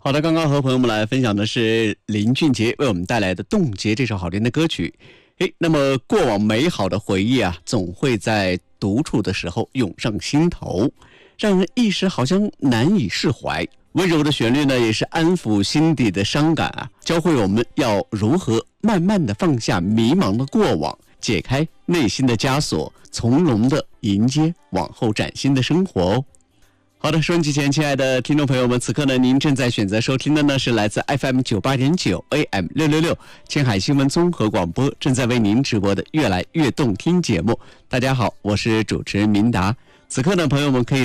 好的，刚刚和朋友们来分享的是林俊杰为我们带来的《冻结》这首好听的歌曲。那么过往美好的回忆啊，总会在独处的时候涌上心头，让人一时好像难以释怀。温柔的旋律呢，也是安抚心底的伤感啊，教会我们要如何慢慢的放下迷茫的过往，解开内心的枷锁，从容的迎接往后崭新的生活哦。好的，收音机前亲爱的听众朋友们，此刻呢，您正在选择收听的呢是来自 FM 98.9 AM 666青海新闻综合广播正在为您直播的越来越动听节目。大家好，我是主持人明达。此刻呢，朋友们可以